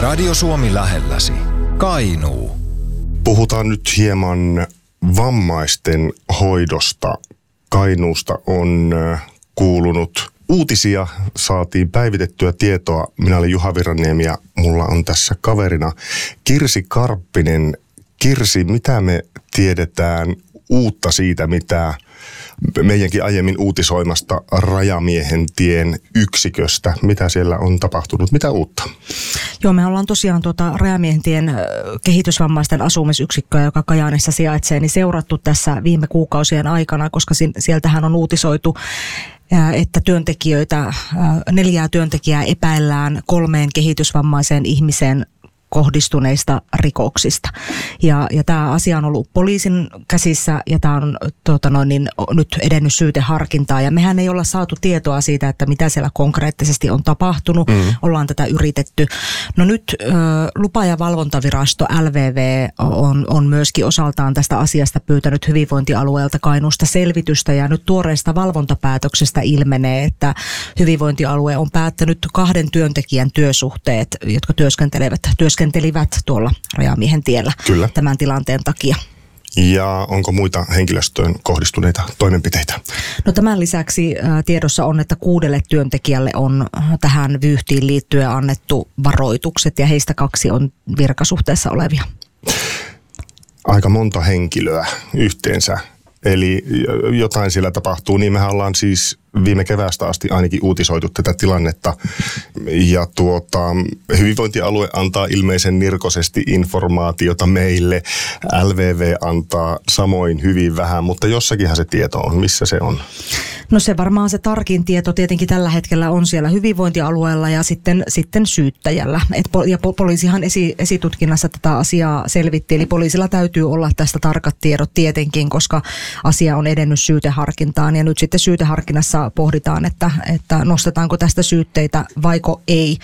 Radio Suomi lähelläsi. Kainuu. Puhutaan nyt hieman vammaisten hoidosta. Kainuusta on kuulunut uutisia, saatiin päivitettyä tietoa. Minä olen Juha Viraniemi ja mulla on tässä kaverina Kirsi Karppinen. Kirsi, mitä me tiedetään uutta siitä, mitä meidänkin aiemmin uutisoimasta Rajamiehentien yksiköstä? Mitä siellä on tapahtunut? Mitä uutta? Joo, me ollaan tosiaan Rajamiehentien kehitysvammaisten asumisyksikköä, joka Kajaanissa sijaitsee, niin seurattu tässä viime kuukausien aikana, koska sieltähän on uutisoitu, että 4 työntekijää epäillään 3 kehitysvammaiseen ihmiseen kohdistuneista rikoksista. Ja tämä asia on ollut poliisin käsissä ja tämä on nyt edennyt syyteharkintaa. Ja mehän ei olla saatu tietoa siitä, että mitä siellä konkreettisesti on tapahtunut. Ollaan tätä yritetty. No nyt lupa- ja valvontavirasto LVV on myöskin osaltaan tästä asiasta pyytänyt hyvinvointialueelta Kainuusta selvitystä. Ja nyt tuoreesta valvontapäätöksestä ilmenee, että hyvinvointialue on päättänyt 2 työntekijän työsuhteet, jotka työskentelivät tuolla Rajamiehentiellä tämän tilanteen takia. Ja onko muita henkilöstöön kohdistuneita toimenpiteitä? No tämän lisäksi tiedossa on, että 6 työntekijälle on tähän vyyhtiin liittyen annettu varoitukset ja heistä 2 on virkasuhteessa olevia. Aika monta henkilöä yhteensä. Eli jotain siellä tapahtuu, niin mehän ollaan siis viime keväästä asti ainakin uutisoitu tätä tilannetta. Ja hyvinvointialue antaa ilmeisen nirkoisesti informaatiota meille. LVV antaa samoin hyvin vähän, mutta jossakinhan se tieto on. Missä se on? No se varmaan se tarkin tieto tietenkin tällä hetkellä on siellä hyvinvointialueella ja sitten syyttäjällä. Ja poliisihan esitutkinnassa tätä asiaa selvitti, eli poliisilla täytyy olla tästä tarkat tiedot tietenkin, koska asia on edennyt syyteharkintaan ja nyt sitten syyteharkinnassa pohditaan, että nostetaanko tästä syytteitä vaiko ei.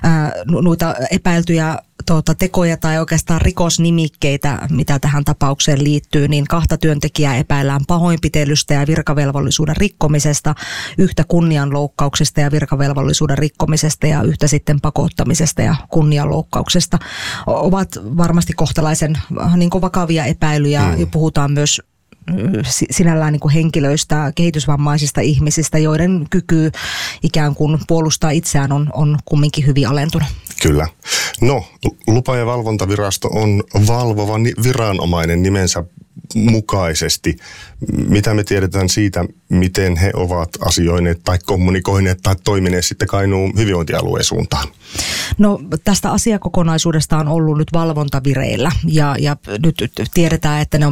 Noita epäiltyjä tekoja tai oikeastaan rikosnimikkeitä, mitä tähän tapaukseen liittyy, niin 2 työntekijää epäillään pahoinpitelystä ja virkavelvollisuuden rikkomisesta, 1 kunnianloukkauksesta ja virkavelvollisuuden rikkomisesta ja 1 sitten pakottamisesta ja kunnianloukkauksesta. Ovat varmasti kohtalaisen vakavia epäilyjä ja puhutaan myös sinällään henkilöistä, kehitysvammaisista ihmisistä, joiden kyky ikään kuin puolustaa itseään on kumminkin hyvin alentunut. Kyllä. No, lupa- ja valvontavirasto on valvova viranomainen nimensä mukaisesti. Mitä me tiedetään siitä, miten he ovat asioineet tai kommunikoineet tai toimineet sitten Kainuun hyvinvointialueen suuntaan? No tästä asiakokonaisuudesta on ollut nyt valvonta vireillä ja nyt tiedetään, että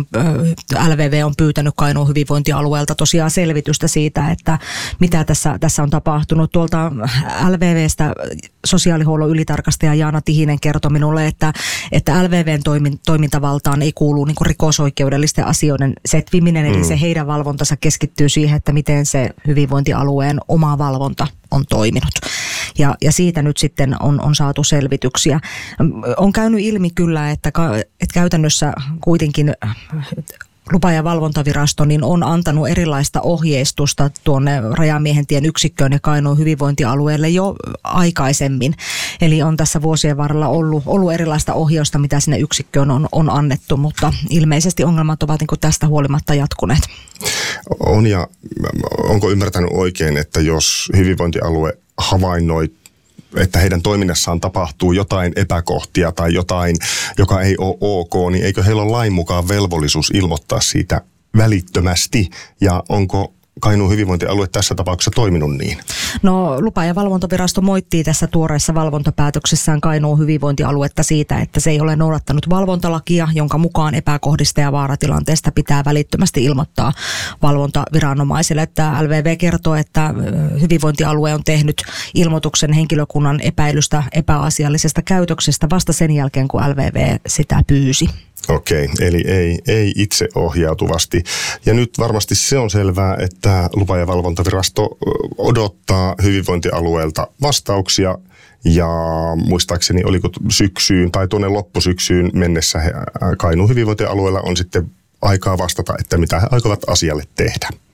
LVV on pyytänyt Kainuun hyvinvointialueelta tosiaan selvitystä siitä, että mitä tässä on tapahtunut. Tuolta LVVstä sosiaalihuollon ylitarkastaja Jaana Tihinen kertoi minulle, että LVVn toimintavaltaan ei kuulu rikosoikeudellisten asioiden setviminen, eli se heidän valvontansa keskittyy siihen, että miten se hyvinvointialueen oma valvonta on toiminut. Ja siitä nyt sitten on saatu selvityksiä. On käynyt ilmi kyllä, että käytännössä kuitenkin lupa- ja valvontavirasto niin on antanut erilaista ohjeistusta tuonne Rajamiehentien yksikköön ja Kainuun hyvinvointialueelle jo aikaisemmin. Eli on tässä vuosien varrella ollut erilaista ohjausta, mitä sinne yksikköön on annettu, mutta ilmeisesti ongelmat ovat tästä huolimatta jatkuneet. On ja onko ymmärtänyt oikein, että jos hyvinvointialue havainnoi, että heidän toiminnassaan tapahtuu jotain epäkohtia tai jotain, joka ei ole ok, niin eikö heillä ole lain mukaan velvollisuus ilmoittaa siitä välittömästi? Ja onko Kainuun hyvinvointialue tässä tapauksessa toiminut niin? No lupa- ja valvontavirasto moittii tässä tuoreessa valvontapäätöksessään Kainuun hyvinvointialuetta siitä, että se ei ole noudattanut valvontalakia, jonka mukaan epäkohdista ja vaaratilanteesta pitää välittömästi ilmoittaa valvontaviranomaisille. Että LVV kertoo, että hyvinvointialue on tehnyt ilmoituksen henkilökunnan epäilystä epäasiallisesta käytöksestä vasta sen jälkeen, kun LVV sitä pyysi. Okei, eli ei itseohjautuvasti. Ja nyt varmasti se on selvää, että lupa- ja valvontavirasto odottaa hyvinvointialueelta vastauksia. Ja muistaakseni oliko syksyyn tai tuonne loppusyksyyn mennessä Kainuun hyvinvointialueella on sitten aikaa vastata, että mitä he aikovat asialle tehdä.